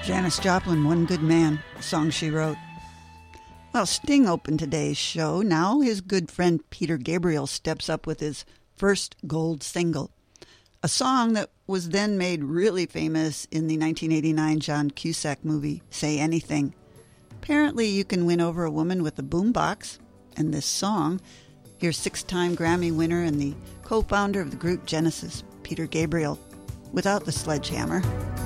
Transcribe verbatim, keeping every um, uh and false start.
Janis Joplin, One Good Man, a song she wrote. Well, Sting opened today's show. Now his good friend Peter Gabriel steps up with his first gold single, a song that was then made really famous in the nineteen eighty-nine John Cusack movie, Say Anything. Apparently you can win over a woman with a boombox, and this song. Here's six-time Grammy winner and the co-founder of the group Genesis, Peter Gabriel, without the sledgehammer.